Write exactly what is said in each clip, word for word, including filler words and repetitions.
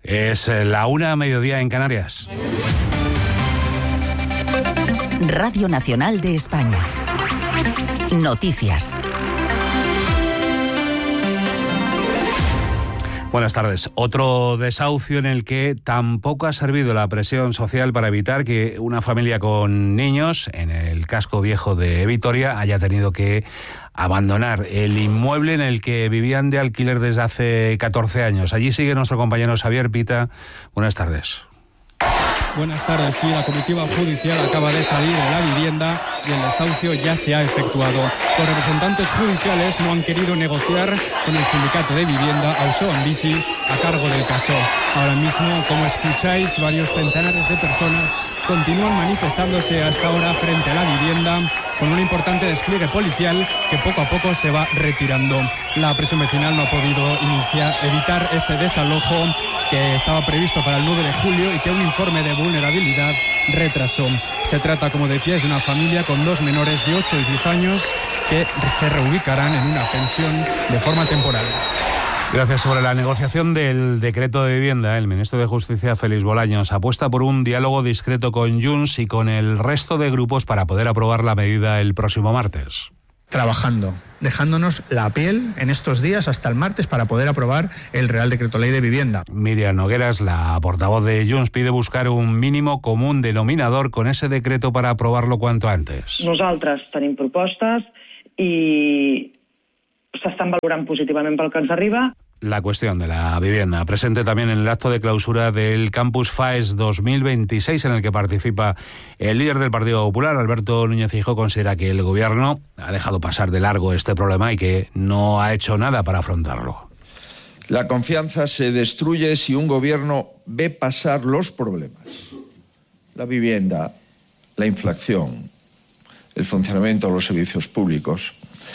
Es la una a mediodía en Canarias. Radio Nacional de España. Noticias. Buenas tardes. Otro desahucio en el que tampoco ha servido la presión social para evitar que una familia con niños en el casco viejo de Vitoria haya tenido que abandonar el inmueble en el que vivían de alquiler desde hace catorce años. Allí sigue nuestro compañero Xavier Pita. Buenas tardes. Buenas tardes. Sí, la comitiva judicial acaba de salir de la vivienda y el desahucio ya se ha efectuado. Los representantes judiciales no han querido negociar con el sindicato de vivienda Auzoan Bizi a cargo del caso. Ahora mismo, como escucháis, varios centenares de personas continúan manifestándose hasta ahora frente a la vivienda con un importante despliegue policial que poco a poco se va retirando. La presión vecinal no ha podido iniciar, evitar ese desalojo que estaba previsto para el nueve de julio y que un informe de vulnerabilidad retrasó. Se trata, como decía, de una familia con dos menores de ocho y diez años que se reubicarán en una pensión de forma temporal. Gracias. Sobre la negociación del decreto de vivienda, el ministro de Justicia, Félix Bolaños, apuesta por un diálogo discreto con Junts y con el resto de grupos para poder aprobar la medida el próximo martes. Trabajando, dejándonos la piel en estos días hasta el martes para poder aprobar el Real Decreto Ley de Vivienda. Miriam Nogueras, la portavoz de Junts, pide buscar un mínimo común denominador con ese decreto para aprobarlo cuanto antes. Nosaltres tenim propostes i s'estan valorant positivament pel que ens arriba. La cuestión de la vivienda, presente también en el acto de clausura del Campus FAES dos mil veintiséis, en el que participa el líder del Partido Popular, Alberto Núñez Feijóo, considera que el gobierno ha dejado pasar de largo este problema y que no ha hecho nada para afrontarlo. La confianza se destruye si un gobierno ve pasar los problemas. La vivienda, la inflación, el funcionamiento de los servicios públicos.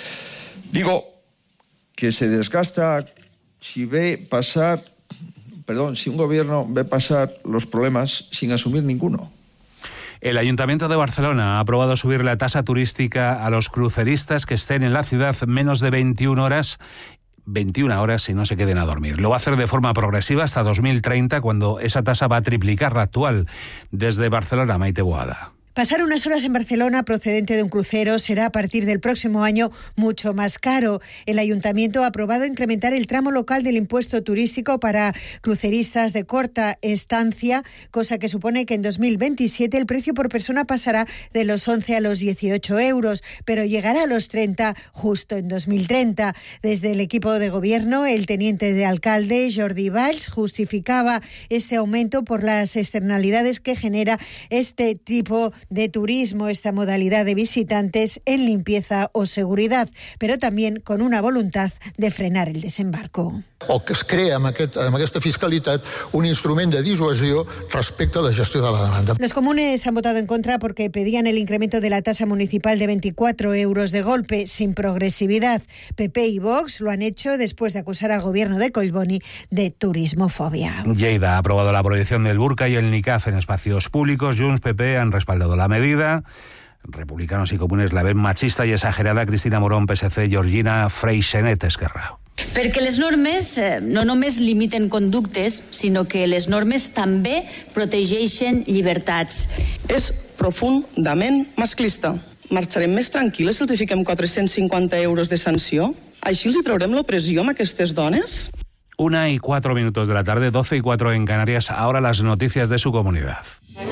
Digo que se desgasta si ve pasar, perdón, si un gobierno ve pasar los problemas sin asumir ninguno. El Ayuntamiento de Barcelona ha aprobado subir la tasa turística a los cruceristas que estén en la ciudad menos de veintiuna horas veintiuna horas y no se queden a dormir. Lo va a hacer de forma progresiva hasta dos mil treinta, cuando esa tasa va a triplicar la actual. Desde Barcelona, Maite Boada. Pasar unas horas en Barcelona procedente de un crucero será a partir del próximo año mucho más caro. El Ayuntamiento ha aprobado incrementar el tramo local del impuesto turístico para cruceristas de corta estancia, cosa que supone que en dos mil veintisiete el precio por persona pasará de los once a los dieciocho euros, pero llegará a los treinta justo en dos mil treinta. Desde el equipo de gobierno, el teniente de alcalde, Jordi Valls, justificaba este aumento por las externalidades que genera este tipo de turismo, esta modalidad de visitantes en limpieza o seguridad, pero también con una voluntad de frenar el desembarco. O que es crea amb, aquest, amb aquesta fiscalitat un instrument de dissuasió respecte a la gestió de la demanda. Los comunes han votado en contra porque pedían el incremento de la tasa municipal de veinticuatro euros de golpe, sin progresividad. P P y Vox lo han hecho después de acusar al gobierno de Collboni de turismofobia. Lleida ha aprobado la prohibición del burka y el niqab en espacios públicos. Junts, P P han respaldado la medida. Republicanos y comunes la ven machista y exagerada. Cristina Morón, P S C, Georgina Freixenet, Esquerra. Perquè les normes eh, no només limiten conductes, sinó que les normes també protegeixen llibertats. És profundament masclista. Marxarem més tranquil·les si els fiquem quatre-cents cinquanta euros de sanció? Així els traurem l'opressió a aquestes dones? Una y cuatro minutos de la tarde, doce y cuatro en Canarias. Ahora las noticias de su comunidad.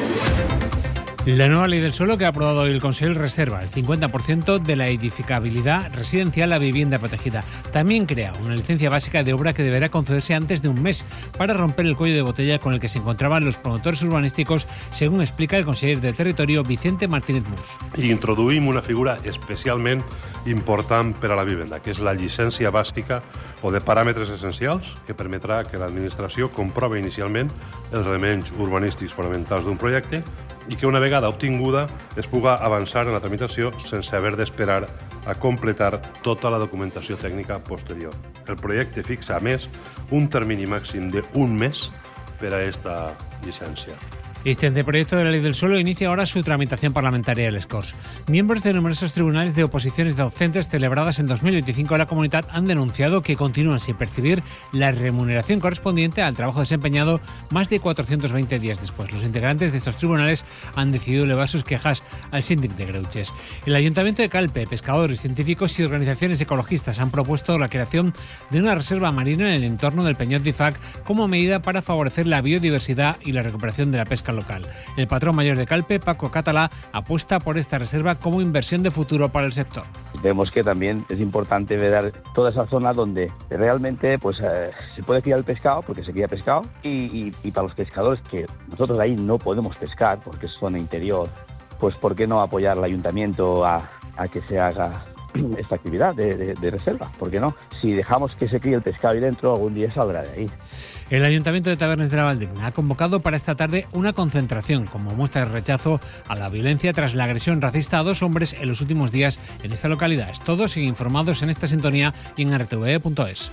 La nueva ley del suelo que ha aprobado hoy el Consejo reserva el cincuenta por ciento de la edificabilidad residencial a vivienda protegida. También crea una licencia básica de obra que deberá concederse antes de un mes para romper el cuello de botella con el que se encontraban los promotores urbanísticos, según explica el consejero de Territorio Vicente Martínez Mus. I introduïm una figura especialment important per a la vivenda, que és la llicència bàsica o de paràmetres essencials que permetrà que l'administració comprove inicialment els elements urbanístics fonamentals d'un projecte i que una vegada obtinguda es puga avançar en la tramitació sense haver d'esperar a completar tota la documentació tècnica posterior. El projecte fixa, a més, un termini màxim d'un mes per a aquesta llicència. Este anteproyecto de la Ley del Suelo inicia ahora su tramitación parlamentaria de les Corts. Miembros de numerosos tribunales de oposiciones docentes celebradas en dos mil veinticinco en la comunidad han denunciado que continúan sin percibir la remuneración correspondiente al trabajo desempeñado más de cuatrocientos veinte días después. Los integrantes de estos tribunales han decidido elevar sus quejas al síndic de Greuges. El Ayuntamiento de Calpe, pescadores, científicos y organizaciones ecologistas han propuesto la creación de una reserva marina en el entorno del Peñón de Ifac como medida para favorecer la biodiversidad y la recuperación de la pesca local. El patrón mayor de Calpe, Paco Catalá, apuesta por esta reserva como inversión de futuro para el sector. Vemos que también es importante ver toda esa zona donde realmente pues eh, se puede criar el pescado, porque se cría pescado, y, y, y para los pescadores que nosotros ahí no podemos pescar porque es zona interior, pues ¿por qué no apoyar al ayuntamiento a, a que se haga esta actividad de, de, de reserva? ¿Por qué no? Si dejamos que se críe el pescado ahí dentro, algún día saldrá de ahí. El Ayuntamiento de Tabernes de la Valdigna ha convocado para esta tarde una concentración como muestra de rechazo a la violencia tras la agresión racista a dos hombres en los últimos días en esta localidad. Todos siguen informados en esta sintonía y en r t v e punto es.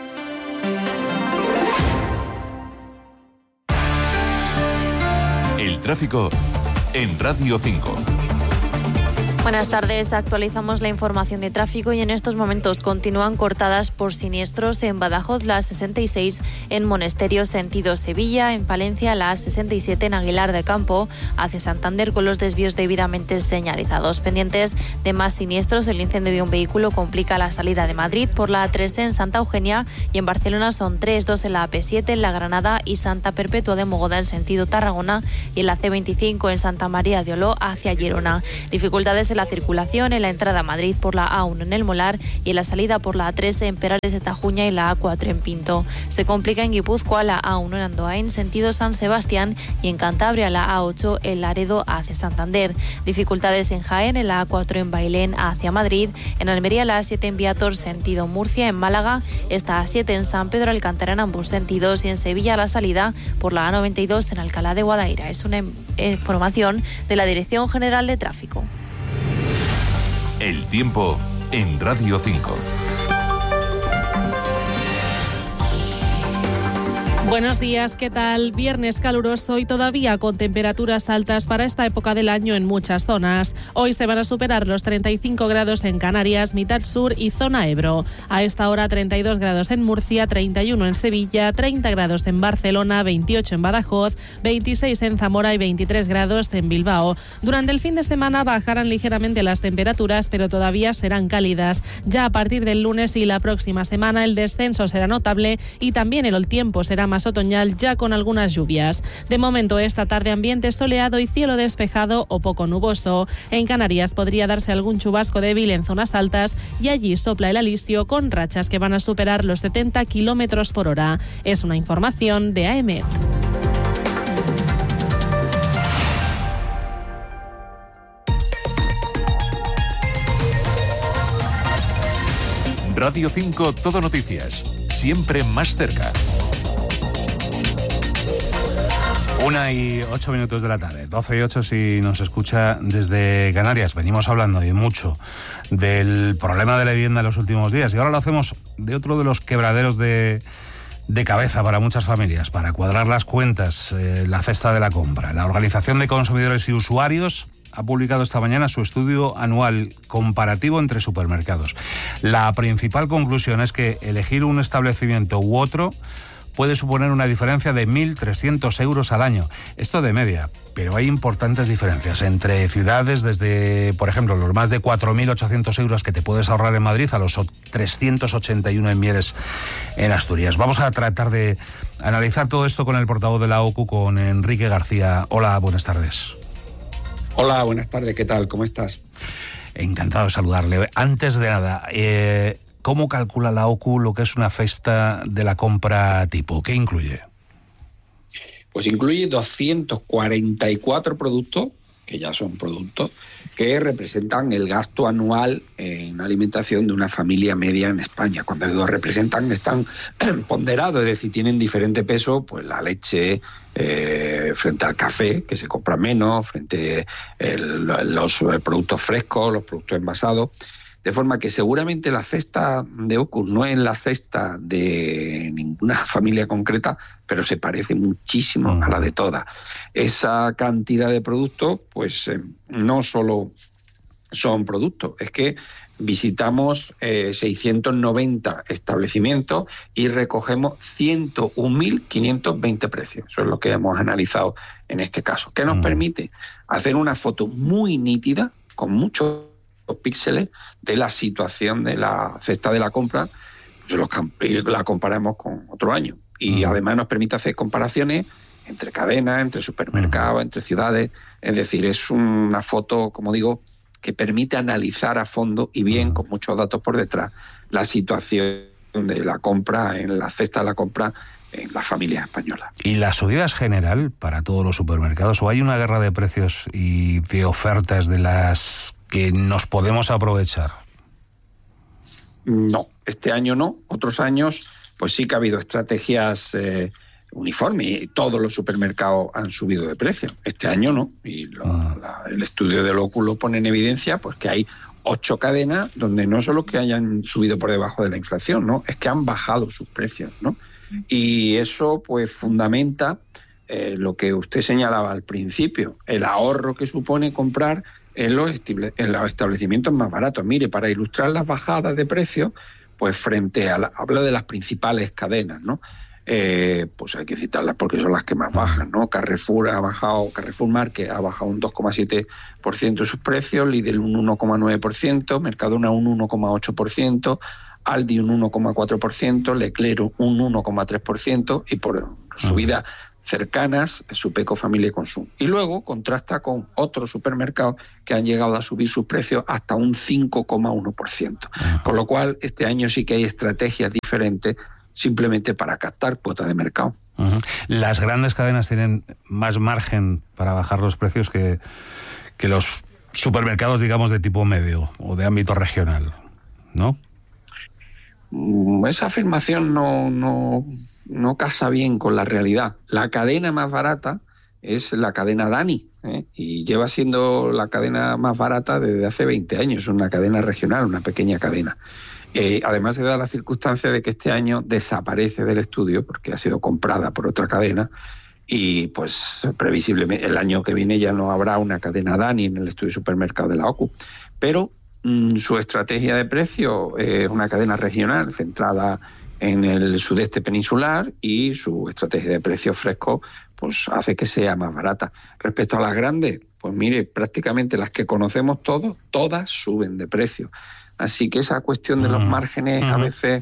El tráfico en Radio cinco. Buenas tardes, actualizamos la información de tráfico y en estos momentos continúan cortadas por siniestros en Badajoz la sesenta y seis, en Monesterio sentido Sevilla, en Palencia la sesenta y siete en Aguilar de Campo hacia Santander con los desvíos debidamente señalizados. Pendientes de más siniestros, el incendio de un vehículo complica la salida de Madrid por la A tres en Santa Eugenia y en Barcelona son tres, dos en la A P siete, en La Granada y Santa Perpetua de Mogoda en sentido Tarragona y en la C veinticinco en Santa María de Oló hacia Girona. Dificultades en la circulación en la entrada a Madrid por la A uno en El Molar y en la salida por la A tres en Perales de Tajuña y la A cuatro en Pinto. Se complica en Guipúzcoa la A uno en Andoain sentido San Sebastián y en Cantabria la A ocho en Laredo hacia Santander. Dificultades en Jaén en la A cuatro en Bailén hacia Madrid, en Almería la A siete en Viator sentido Murcia, en Málaga esta A siete en San Pedro Alcántara en ambos sentidos y en Sevilla la salida por la A noventa y dos en Alcalá de Guadaira. Es una información de la Dirección General de Tráfico. El tiempo en Radio cinco. Buenos días, ¿qué tal? Viernes caluroso y todavía con temperaturas altas para esta época del año en muchas zonas. Hoy se van a superar los treinta y cinco grados en Canarias, mitad sur y zona Ebro. A esta hora treinta y dos grados en Murcia, treinta y uno en Sevilla, treinta grados en Barcelona, veintiocho en Badajoz, veintiséis en Zamora y veintitrés grados en Bilbao. Durante el fin de semana bajarán ligeramente las temperaturas, pero todavía serán cálidas. Ya a partir del lunes y la próxima semana el descenso será notable y también el tiempo será más más otoñal, ya con algunas lluvias. De momento, esta tarde ambiente soleado y cielo despejado o poco nuboso. En Canarias podría darse algún chubasco débil en zonas altas y allí sopla el alisio con rachas que van a superar los setenta kilómetros por hora. Es una información de A E M E T. Radio cinco Todo Noticias, siempre más cerca. Una y ocho minutos de la tarde, doce y ocho si nos escucha desde Canarias. Venimos hablando y mucho del problema de la vivienda en los últimos días y ahora lo hacemos de otro de los quebraderos de, de cabeza para muchas familias, para cuadrar las cuentas, eh, la cesta de la compra. La Organización de Consumidores y Usuarios ha publicado esta mañana su estudio anual comparativo entre supermercados. La principal conclusión es que elegir un establecimiento u otro puede suponer una diferencia de mil trescientos euros al año. Esto de media, pero hay importantes diferencias entre ciudades, desde, por ejemplo, los más de cuatro mil ochocientos euros que te puedes ahorrar en Madrid a los trescientos ochenta y uno en Mieres, en Asturias. Vamos a tratar de analizar todo esto con el portavoz de la O C U, con Enrique García. Hola, buenas tardes. Hola, buenas tardes, ¿qué tal? ¿Cómo estás? Encantado de saludarle. Antes de nada, eh, ¿cómo calcula la O C U lo que es una cesta de la compra tipo? ¿Qué incluye? Pues incluye doscientos cuarenta y cuatro productos, que ya son productos, que representan el gasto anual en alimentación de una familia media en España. Cuando digo representan, están ponderados, es decir, tienen diferente peso, pues la leche eh, frente al café, que se compra menos, frente a los productos frescos, los productos envasados. De forma que seguramente la cesta de Opus no es la cesta de ninguna familia concreta, pero se parece muchísimo a la de todas. Esa cantidad de productos, pues eh, no solo son productos, es que visitamos eh, seiscientos noventa establecimientos y recogemos ciento un mil quinientos veinte precios. Eso es lo que hemos analizado en este caso, que nos mm. permite hacer una foto muy nítida, con muchos píxeles, de la situación de la cesta de la compra, pues la comparamos con otro año. Y mm. además nos permite hacer comparaciones entre cadenas, entre supermercados, mm. entre ciudades. Es decir, es una foto, como digo, que permite analizar a fondo y bien, con muchos datos por detrás, la situación de la compra, en la cesta de la compra en las familias españolas. ¿Y la subida es general para todos los supermercados o hay una guerra de precios y de ofertas de las que nos podemos aprovechar? No, este año no. Otros años pues sí que ha habido estrategias eh, uniformes y todos los supermercados han subido de precio. Este año no. Y lo, ah. la, el estudio del Opus lo pone en evidencia, pues que hay ocho cadenas donde no solo que hayan subido por debajo de la inflación, ¿no? Es que han bajado sus precios, ¿no? Y eso pues fundamenta eh, lo que usted señalaba al principio, el ahorro que supone comprar en los, en los establecimientos más baratos. Mire, para ilustrar las bajadas de precios, pues frente a la, habla de las principales cadenas, ¿no? Eh, pues hay que citarlas porque son las que más bajan, ¿no? Carrefour ha bajado, Carrefour Market ha bajado un dos coma siete por ciento sus precios, Lidl un uno coma nueve por ciento, Mercadona un uno coma ocho por ciento, Aldi un uno coma cuatro por ciento, Leclerc un uno coma tres por ciento y por subidas cercanas Supeco, Familia y Consum. Y luego contrasta con otros supermercados que han llegado a subir sus precios hasta un cinco coma uno por ciento. Con lo cual, este año sí que hay estrategias diferentes simplemente para captar cuota de mercado. Uh-huh. Las grandes cadenas tienen más margen para bajar los precios que, que los supermercados, digamos, de tipo medio o de ámbito regional, ¿no? Esa afirmación no, no, no casa bien con la realidad. La cadena más barata es la cadena Dani, ¿eh? y lleva siendo la cadena más barata desde hace veinte años. Es una cadena regional, una pequeña cadena. Eh, además se da la circunstancia de que este año desaparece del estudio porque ha sido comprada por otra cadena y pues previsiblemente el año que viene ya no habrá una cadena Dani en el estudio supermercado de la O C U. Pero mmm, su estrategia de precio es una cadena regional centrada en el sudeste peninsular y su estrategia de precios frescos pues hace que sea más barata. Respecto a las grandes, pues mire, prácticamente las que conocemos todos, todas suben de precio. Así que esa cuestión de los márgenes uh-huh. a veces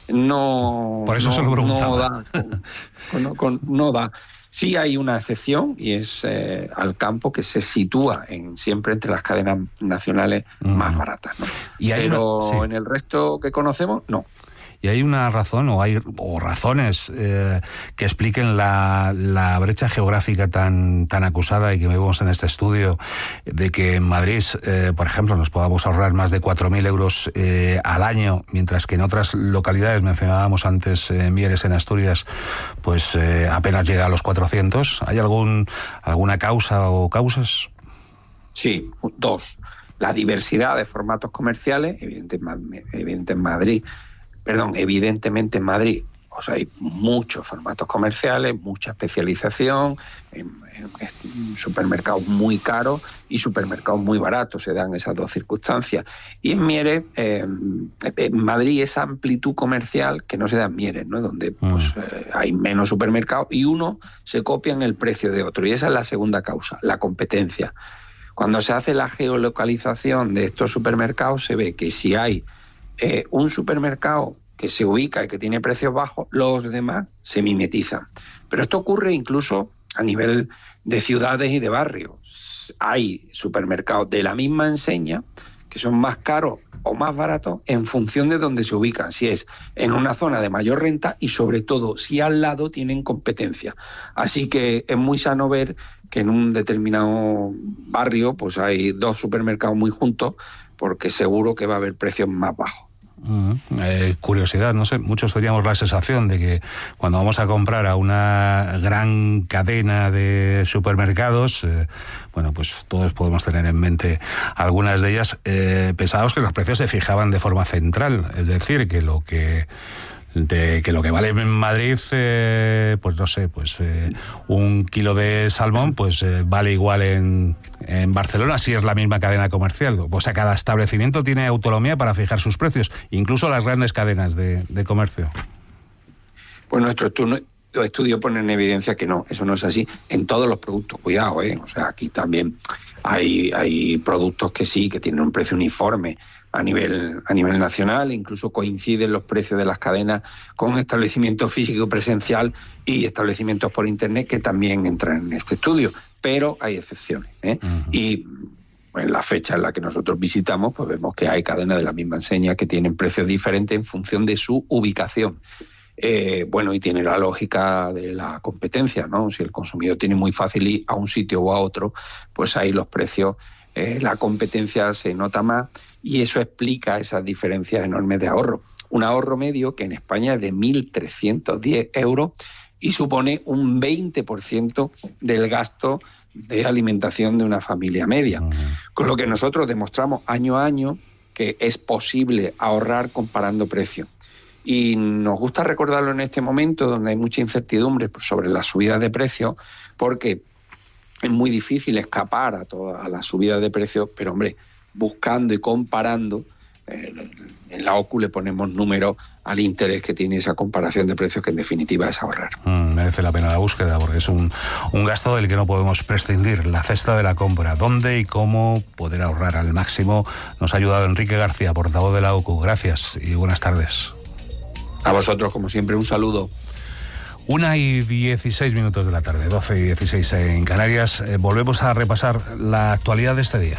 no, Por eso no, se lo preguntaba. no da. Con, con, con, no da. Sí hay una excepción y es eh, al campo que se sitúa en, siempre entre las cadenas nacionales uh-huh. más baratas, ¿no? ¿Y hay Pero una, sí. en el resto que conocemos, no. ¿Y hay una razón o hay o razones eh, que expliquen la, la brecha geográfica tan, tan acusada y que vemos en este estudio de que en Madrid, eh, por ejemplo, nos podamos ahorrar más de cuatro mil euros eh, al año, mientras que en otras localidades, mencionábamos antes eh, Mieres en Asturias, pues eh, apenas llega a los cuatrocientos? ¿Hay algún alguna causa o causas? Sí, dos. La diversidad de formatos comerciales, evidentemente, evidente en Madrid, Perdón, evidentemente en Madrid o sea, hay muchos formatos comerciales, mucha especialización, en, en supermercados muy caros y supermercados muy baratos, se dan esas dos circunstancias. Y en Mieres, eh, en Madrid, esa amplitud comercial que no se da en Mieres, ¿no? Donde pues, eh, hay menos supermercados y uno se copia en el precio de otro. Y esa es la segunda causa, la competencia. Cuando se hace la geolocalización de estos supermercados, se ve que si hay eh, un supermercado que se ubica y que tiene precios bajos, los demás se mimetizan. Pero esto ocurre incluso a nivel de ciudades y de barrios. Hay supermercados de la misma enseña que son más caros o más baratos en función de dónde se ubican, si es en una zona de mayor renta y sobre todo si al lado tienen competencia. Así que es muy sano ver que en un determinado barrio pues hay dos supermercados muy juntos, porque seguro que va a haber precios más bajos. Uh-huh. Eh, curiosidad, no sé, muchos teníamos la sensación de que cuando vamos a comprar a una gran cadena de supermercados, eh, bueno, pues todos podemos tener en mente algunas de ellas, eh, pensábamos que los precios se fijaban de forma central, es decir, que lo que de que lo que vale en Madrid, eh, pues no sé, pues eh, un kilo de salmón, pues eh, vale igual en, en Barcelona, si es la misma cadena comercial. O sea, cada establecimiento tiene autonomía para fijar sus precios, incluso las grandes cadenas de, de comercio. Pues nuestro turno... Los estudios ponen en evidencia que no, eso no es así en todos los productos, cuidado, ¿eh? O sea, aquí también hay, hay productos que sí, que tienen un precio uniforme a nivel, a nivel nacional, incluso coinciden los precios de las cadenas con establecimientos físicos presencial y establecimientos por internet que también entran en este estudio, pero hay excepciones, ¿eh? Uh-huh. Y en la fecha en la que nosotros visitamos, pues vemos que hay cadenas de la misma enseña que tienen precios diferentes en función de su ubicación. Eh, bueno, y tiene la lógica de la competencia, ¿no? Si el consumidor tiene muy fácil ir a un sitio o a otro, pues ahí los precios, eh, la competencia se nota más y eso explica esas diferencias enormes de ahorro. Un ahorro medio que en España es de mil trescientos diez euros y supone un veinte por ciento del gasto de alimentación de una familia media. Uh-huh. Con lo que nosotros demostramos año a año que es posible ahorrar comparando precios. Y nos gusta recordarlo en este momento donde hay mucha incertidumbre sobre las subidas de precios, porque es muy difícil escapar a todas las subidas de precios, pero hombre, buscando y comparando, eh, en la O C U le ponemos números al interés que tiene esa comparación de precios, que en definitiva es ahorrar. Mm, merece la pena la búsqueda, porque es un, un gasto del que no podemos prescindir, la cesta de la compra. ¿Dónde y cómo poder ahorrar al máximo? Nos ha ayudado Enrique García, portavoz de la O C U. Gracias y buenas tardes. A vosotros, como siempre, un saludo. Una y dieciséis minutos de la tarde, doce y dieciséis en Canarias. Eh, volvemos a repasar la actualidad de este día.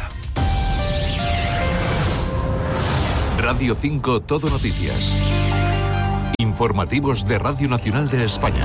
Radio cinco Todo Noticias. Informativos de Radio Nacional de España.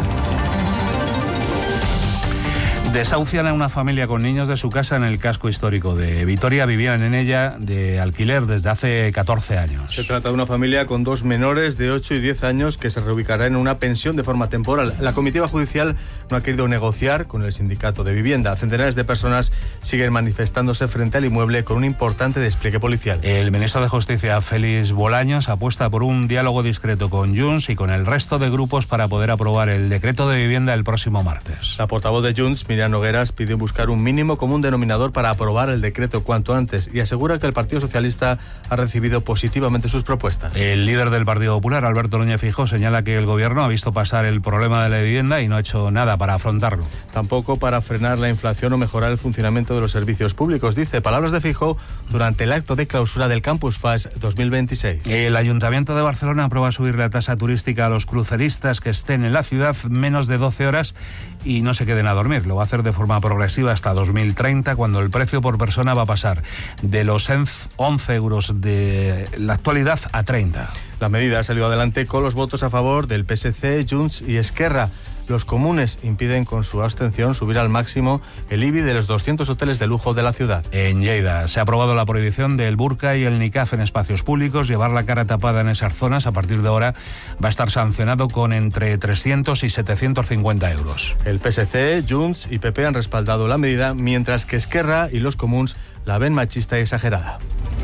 Desahucian a una familia con niños de su casa en el casco histórico de Vitoria. Vivían en ella de alquiler desde hace catorce años. Se trata de una familia con dos menores de ocho y diez años que se reubicará en una pensión de forma temporal. La comitiva judicial no ha querido negociar con el sindicato de vivienda. Centenares de personas siguen manifestándose frente al inmueble con un importante despliegue policial. El ministro de Justicia, Félix Bolaños, apuesta por un diálogo discreto con Junts y con el resto de grupos para poder aprobar el decreto de vivienda el próximo martes. La portavoz de Junts, Miriam Nogueras, pidió buscar un mínimo común denominador para aprobar el decreto cuanto antes y asegura que el Partido Socialista ha recibido positivamente sus propuestas. El líder del Partido Popular, Alberto Núñez Feijóo, señala que el gobierno ha visto pasar el problema de la vivienda y no ha hecho nada para afrontarlo. Tampoco para frenar la inflación o mejorar el funcionamiento de los servicios públicos, dice. Palabras de Feijóo durante el acto de clausura del Campus Fast dos mil veintiséis. El Ayuntamiento de Barcelona aprueba subir la tasa turística a los cruceristas que estén en la ciudad menos de doce horas y no se queden a dormir. Lo va a hacer de forma progresiva hasta dos mil treinta, cuando el precio por persona va a pasar de los once euros de la actualidad a treinta. La medida ha salido adelante con los votos a favor del P S C, Junts y Esquerra. Los comunes impiden con su abstención subir al máximo el I B I de los doscientos hoteles de lujo de la ciudad. En Lleida se ha aprobado la prohibición del burka y el niqab en espacios públicos. Llevar la cara tapada en esas zonas a partir de ahora va a estar sancionado con entre trescientos y setecientos cincuenta euros. El P S C, Junts y P P han respaldado la medida, mientras que Esquerra y los comuns la ven machista y exagerada.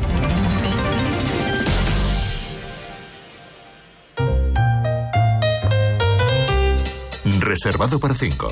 Reservado para cinco.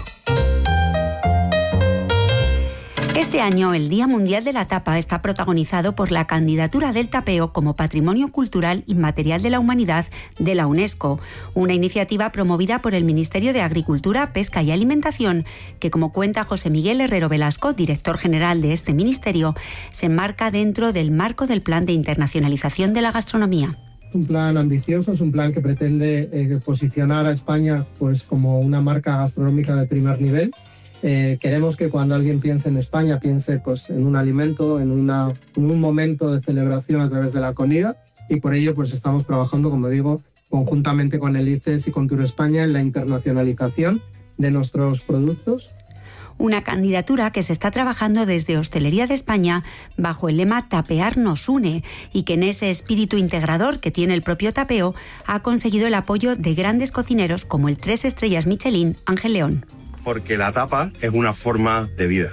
Este año, el Día Mundial de la Tapa está protagonizado por la candidatura del tapeo como Patrimonio Cultural Inmaterial de la Humanidad de la UNESCO, una iniciativa promovida por el Ministerio de Agricultura, Pesca y Alimentación, que, como cuenta José Miguel Herrero Velasco, director general de este ministerio, se enmarca dentro del marco del Plan de Internacionalización de la Gastronomía. Es un plan ambicioso, es un plan que pretende eh, posicionar a España pues, como una marca gastronómica de primer nivel. Eh, queremos que cuando alguien piense en España piense pues, en un alimento, en, una, en un momento de celebración a través de la comida, y por ello pues, estamos trabajando, como digo, conjuntamente con el I C E S y con Tour España en la internacionalización de nuestros productos. una candidatura que se está trabajando desde Hostelería de España bajo el lema Tapear nos une y que en ese espíritu integrador que tiene el propio tapeo ha conseguido el apoyo de grandes cocineros como el tres estrellas Michelin Ángel León. Porque la tapa es una forma de vida.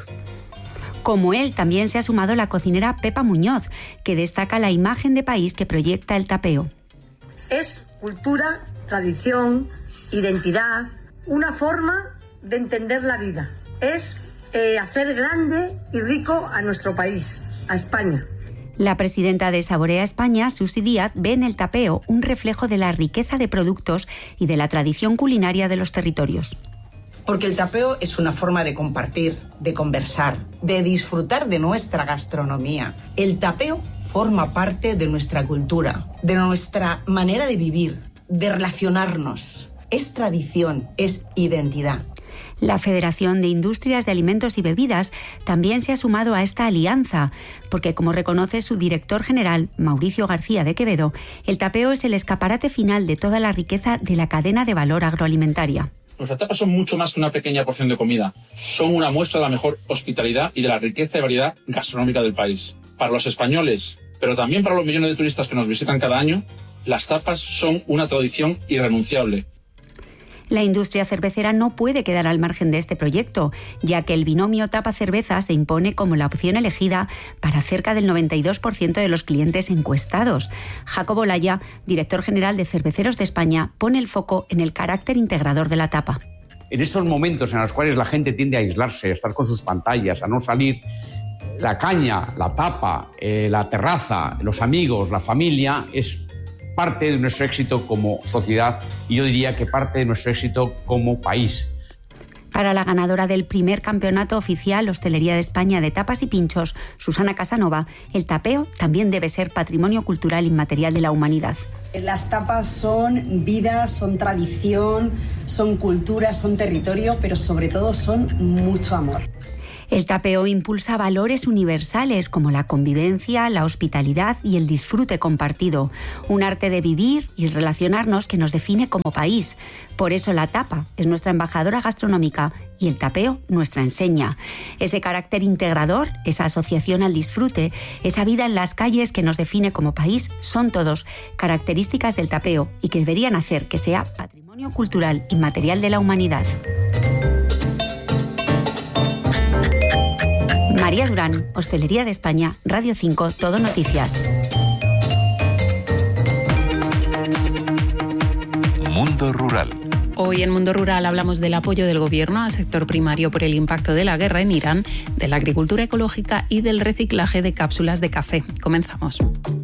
Como él, también se ha sumado la cocinera Pepa Muñoz, que destaca la imagen de país que proyecta el tapeo. Es cultura, tradición, identidad, una forma de entender la vida. Es eh, hacer grande y rico a nuestro país, a España. La presidenta de Saborea España, Susi Díaz, ve en el tapeo un reflejo de la riqueza de productos y de la tradición culinaria de los territorios. Porque el tapeo es una forma de compartir, de conversar, de disfrutar de nuestra gastronomía. El tapeo forma parte de nuestra cultura, de nuestra manera de vivir, de relacionarnos. Es tradición, es identidad. La Federación de Industrias de Alimentos y Bebidas también se ha sumado a esta alianza, porque como reconoce su director general, Mauricio García de Quevedo, el tapeo es el escaparate final de toda la riqueza de la cadena de valor agroalimentaria. Nuestras tapas son mucho más que una pequeña porción de comida. Son una muestra de la mejor hospitalidad y de la riqueza y variedad gastronómica del país. Para los españoles, pero también para los millones de turistas que nos visitan cada año, las tapas son una tradición irrenunciable. La industria cervecera no puede quedar al margen de este proyecto, ya que el binomio tapa-cerveza se impone como la opción elegida para cerca del noventa y dos por ciento de los clientes encuestados. Jacobo Laya, director general de Cerveceros de España, pone el foco en el carácter integrador de la tapa. En estos momentos en los cuales la gente tiende a aislarse, a estar con sus pantallas, a no salir, la caña, la tapa, eh, la terraza, los amigos, la familia, es parte de nuestro éxito como sociedad y yo diría que parte de nuestro éxito como país. Para la ganadora del primer campeonato oficial Hostelería de España de tapas y pinchos, Susana Casanova, el tapeo también debe ser patrimonio cultural inmaterial de la humanidad. Las tapas son vida, son tradición, son cultura, son territorio, pero sobre todo son mucho amor. El tapeo impulsa valores universales como la convivencia, la hospitalidad y el disfrute compartido, un arte de vivir y relacionarnos que nos define como país. Por eso la tapa es nuestra embajadora gastronómica y el tapeo nuestra enseña. Ese carácter integrador, esa asociación al disfrute, esa vida en las calles que nos define como país, son todos características del tapeo y que deberían hacer que sea patrimonio cultural inmaterial de la humanidad. María Durán, Hostelería de España, Radio cinco, Todo Noticias. Mundo Rural. Hoy en Mundo Rural hablamos del apoyo del Gobierno al sector primario por el impacto de la guerra en Irán, de la agricultura ecológica y del reciclaje de cápsulas de café. Comenzamos.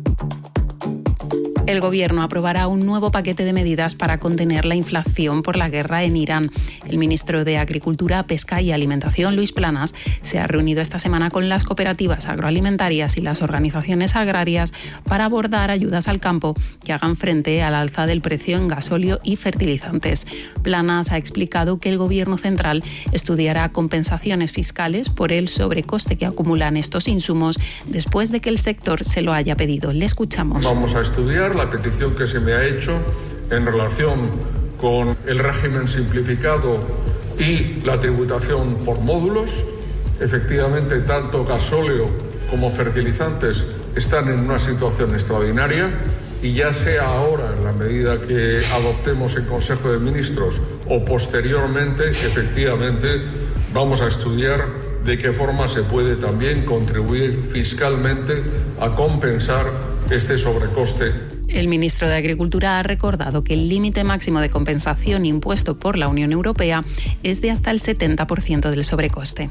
El Gobierno aprobará un nuevo paquete de medidas para contener la inflación por la guerra en Irán. El ministro de Agricultura, Pesca y Alimentación, Luis Planas, se ha reunido esta semana con las cooperativas agroalimentarias y las organizaciones agrarias para abordar ayudas al campo que hagan frente al alza del precio en gasóleo y fertilizantes. Planas ha explicado que el Gobierno central estudiará compensaciones fiscales por el sobrecoste que acumulan estos insumos después de que el sector se lo haya pedido. Le escuchamos. Vamos a estudiar la petición que se me ha hecho en relación con el régimen simplificado y la tributación por módulos. Efectivamente, tanto gasóleo como fertilizantes están en una situación extraordinaria y ya sea ahora, en la medida que adoptemos el Consejo de Ministros o posteriormente, efectivamente, vamos a estudiar de qué forma se puede también contribuir fiscalmente a compensar este sobrecoste. El ministro de Agricultura ha recordado que el límite máximo de compensación impuesto por la Unión Europea es de hasta el setenta por ciento del sobrecoste.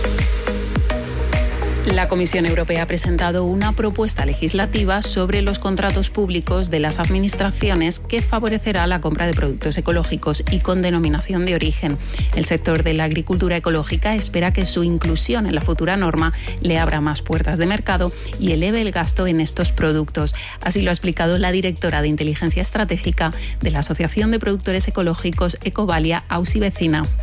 La Comisión Europea ha presentado una propuesta legislativa sobre los contratos públicos de las administraciones que favorecerá la compra de productos ecológicos y con denominación de origen. El sector de la agricultura ecológica espera que su inclusión en la futura norma le abra más puertas de mercado y eleve el gasto en estos productos. Así lo ha explicado la directora de Inteligencia Estratégica de la Asociación de Productores Ecológicos Ecovalia, Ausi Vecina.